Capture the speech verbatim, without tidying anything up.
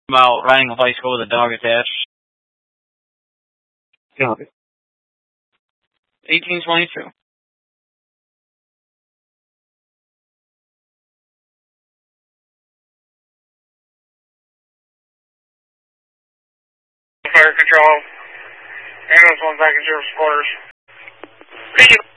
About riding a bicycle with a dog attached. Copy. eighteen twenty-two. Fire control. Ambulance one back in zero quarters.